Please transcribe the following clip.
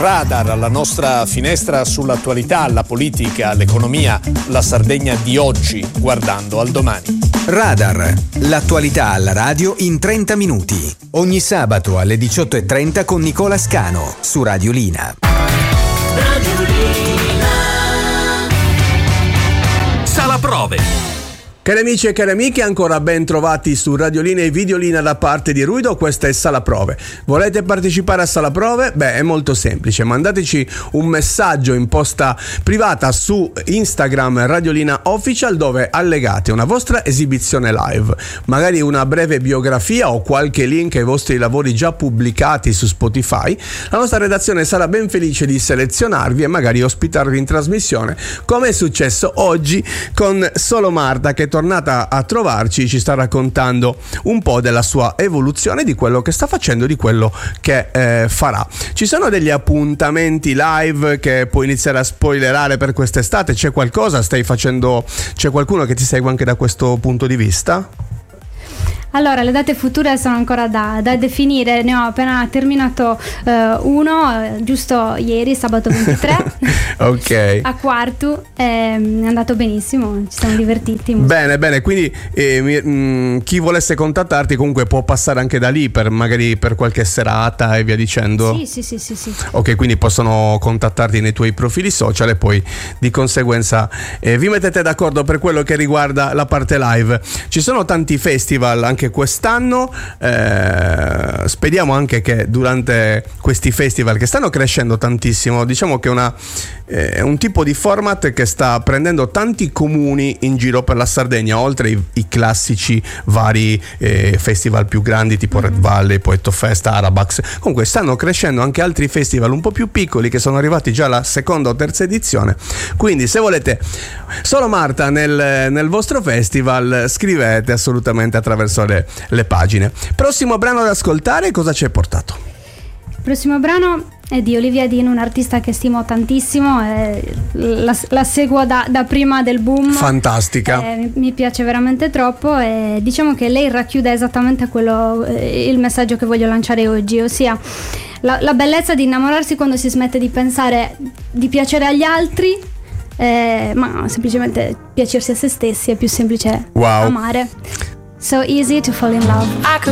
Radar, la nostra finestra sull'attualità, la politica, l'economia, la Sardegna di oggi, guardando al domani. Radar, l'attualità alla radio in 30 minuti. Ogni sabato alle 18:30 con Nicola Scano su Radiolina. Sala Prove. Cari amici e cari amiche, ancora ben trovati su Radiolina e Videolina da parte di Ruido. Questa è Sala Prove. Volete partecipare a Sala Prove? Beh, è molto semplice. Mandateci un messaggio in posta privata su Instagram Radiolina Official, dove allegate una vostra esibizione live, magari una breve biografia o qualche link ai vostri lavori già pubblicati su Spotify. La nostra redazione sarà ben felice di selezionarvi e magari ospitarvi in trasmissione, come è successo oggi con Solo Marta, che tornata a trovarci, ci sta raccontando un po' della sua evoluzione, di quello che sta facendo, di quello che farà. Ci sono degli appuntamenti live che puoi iniziare a spoilerare per quest'estate? C'è qualcosa? Stai facendo? C'è qualcuno che ti segue anche da questo punto di vista? Allora, le date future sono ancora da definire, ne ho appena terminato uno, giusto ieri, sabato 23, ok, a Quartu, è andato benissimo, ci siamo divertiti. Bene, quindi chi volesse contattarti comunque può passare anche da lì magari per qualche serata e via dicendo? Sì. Ok, quindi possono contattarti nei tuoi profili social e poi di conseguenza vi mettete d'accordo per quello che riguarda la parte live. Ci sono tanti festival anche quest'anno, speriamo anche che durante questi festival, che stanno crescendo tantissimo, diciamo che è un tipo di format che sta prendendo tanti comuni in giro per la Sardegna, oltre i classici vari festival più grandi tipo Red Valley, Poetto Fest, Arabax. Comunque stanno crescendo anche altri festival un po' più piccoli che sono arrivati già alla seconda o terza edizione, quindi se volete Solo Marta nel vostro festival, scrivete assolutamente attraverso le pagine. Prossimo brano da ascoltare, cosa ci hai portato? Il prossimo brano è di Olivia Dean, un'artista che stimo tantissimo, la seguo da prima del boom. Fantastica. Mi piace veramente troppo e diciamo che lei racchiude esattamente il messaggio che voglio lanciare oggi, ossia la bellezza di innamorarsi quando si smette di pensare di piacere agli altri, ma semplicemente piacersi a se stessi. È più semplice amare. So easy to fall in love.